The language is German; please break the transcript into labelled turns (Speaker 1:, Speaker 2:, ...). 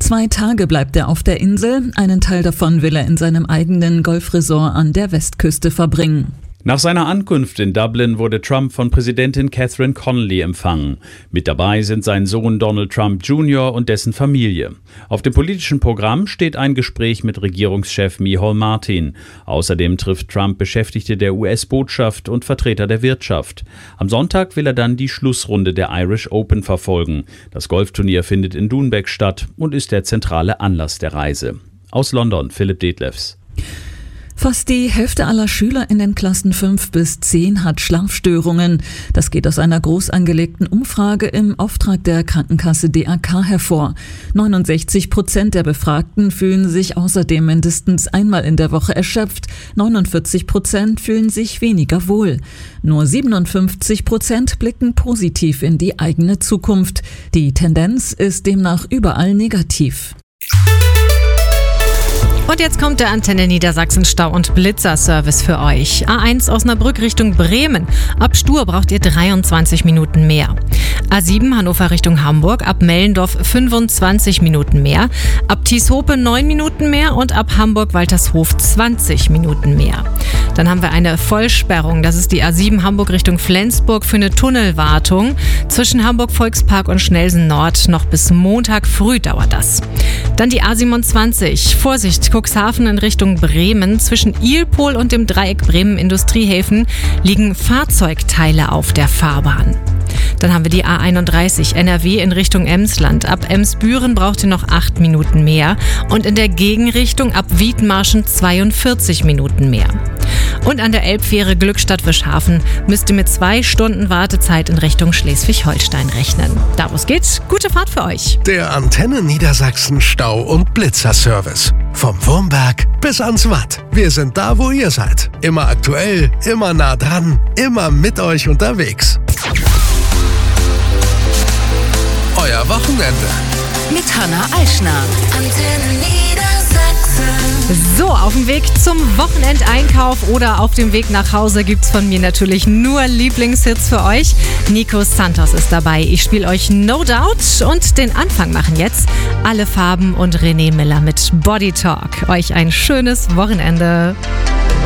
Speaker 1: 2 Tage bleibt er auf der Insel. Einen Teil davon will er in seinem eigenen Golfresort an der Westküste verbringen.
Speaker 2: Nach seiner Ankunft in Dublin wurde Trump von Präsidentin Catherine Connolly empfangen. Mit dabei sind sein Sohn Donald Trump Jr. und dessen Familie. Auf dem politischen Programm steht ein Gespräch mit Regierungschef Micheal Martin. Außerdem trifft Trump Beschäftigte der US-Botschaft und Vertreter der Wirtschaft. Am Sonntag will er dann die Schlussrunde der Irish Open verfolgen. Das Golfturnier findet in Doonbeg statt und ist der zentrale Anlass der Reise. Aus London, Philipp Detlefs.
Speaker 1: Fast die Hälfte aller Schüler in den Klassen 5 bis 10 hat Schlafstörungen. Das geht aus einer groß angelegten Umfrage im Auftrag der Krankenkasse DAK hervor. 69% der Befragten fühlen sich außerdem mindestens einmal in der Woche erschöpft. 49% fühlen sich weniger wohl. Nur 57% blicken positiv in die eigene Zukunft. Die Tendenz ist demnach überall negativ.
Speaker 3: Und jetzt kommt der Antenne Niedersachsen Stau- und Blitzerservice für euch. A1 Osnabrück Richtung Bremen. Ab Stur braucht ihr 23 Minuten mehr. A7 Hannover Richtung Hamburg. Ab Mellendorf 25 Minuten mehr. Ab Tieshope 9 Minuten mehr und ab Hamburg-Waltershof 20 Minuten mehr. Dann haben wir eine Vollsperrung. Das ist die A7 Hamburg Richtung Flensburg für eine Tunnelwartung. Zwischen Hamburg-Volkspark und Schnelsen Nord noch bis Montag früh dauert das. Dann die A27. Vorsicht, Cuxhaven in Richtung Bremen. Zwischen Ilpol und dem Dreieck Bremen Industriehäfen liegen Fahrzeugteile auf der Fahrbahn. Dann haben wir die A31 NRW in Richtung Emsland. Ab Emsbüren braucht ihr noch 8 Minuten mehr und in der Gegenrichtung ab Wiedmarschen 42 Minuten mehr. Und an der Elbfähre Glückstadt-Wischhafen müsst ihr mit 2 Stunden Wartezeit in Richtung Schleswig-Holstein rechnen. Da wo es geht, gute Fahrt für euch.
Speaker 4: Der Antenne Niedersachsen Stau- und Blitzerservice. Vom Wurmberg bis ans Watt. Wir sind da, wo ihr seid. Immer aktuell, immer nah dran, immer mit euch unterwegs. Euer Wochenende.
Speaker 5: Mit Hanna Eichner. Antenne Niedersachsen.
Speaker 3: So, auf dem Weg zum Wochenendeinkauf oder auf dem Weg nach Hause gibt's von mir natürlich nur Lieblingshits für euch. Nico Santos ist dabei. Ich spiele euch No Doubt und den Anfang machen jetzt Alle Farben und René Miller mit Body Talk. Euch ein schönes Wochenende.